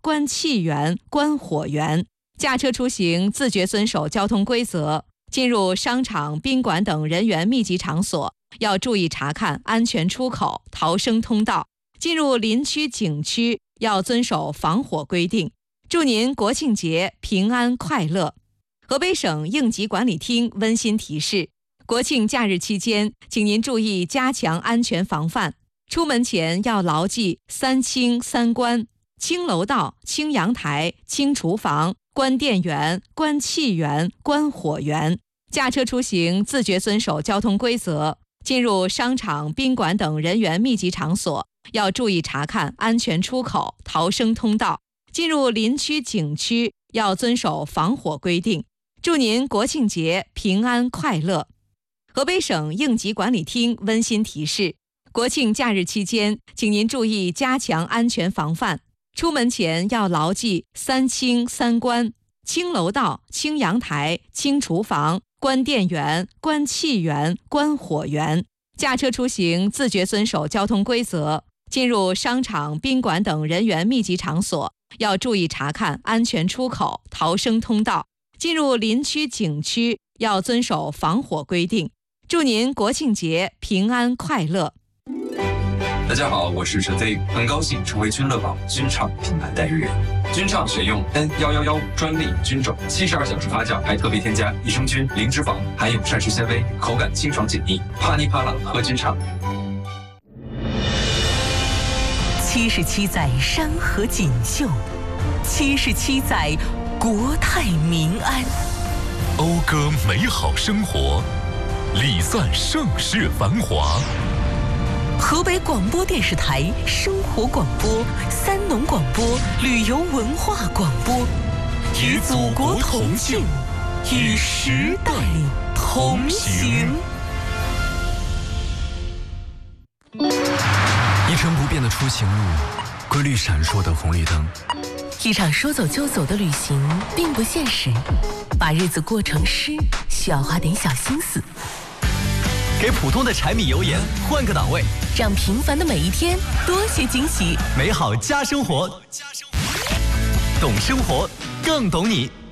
关气源、关火源。驾车出行自觉遵守交通规则。进入商场、宾馆等人员密集场所，要注意查看安全出口、逃生通道。进入林区、景区，要遵守防火规定。祝您国庆节平安快乐。河北省应急管理厅温馨提示：国庆假日期间，请您注意加强安全防范。出门前要牢记3清3关：清楼道、清阳台、清厨房、关电源、关气源、关火源。驾车出行自觉遵守交通规则。进入商场、宾馆等人员密集场所，要注意查看安全出口、逃生通道。进入林区、景区，要遵守防火规定。祝您国庆节平安快乐。河北省应急管理厅温馨提示：国庆假日期间，请您注意加强安全防范。出门前要牢记3清3关：清楼道、清阳台、清厨房、关电源、关气源、关火源。驾车出行自觉遵守交通规则。进入商场、宾馆等人员密集场所，要注意查看安全出口、逃生通道。进入林区、景区，要遵守防火规定。祝您国庆节平安快乐。 大家好，我是陈飞，很高兴成为君乐宝君畅品牌代言人。君畅选用 N111专利菌种，72小时发酵，还特别添加益生菌、零脂肪，含有膳食纤维，口感清爽解腻，啪哩啪啦喝君畅。 77载山河锦绣，77载国泰民安， 讴歌美好生活，礼赞盛世繁华。 河北广播电视台生活广播、三农广播、旅游文化广播，与祖国同庆，与时代同行。 一成不变的出行路，规律闪烁的红绿灯。 一场说走就走的旅行并不现实，把日子过成诗，需要花点小心思。 给普通的柴米油盐换个档位， 让平凡的每一天多些惊喜。 美好加生活，懂生活更懂你。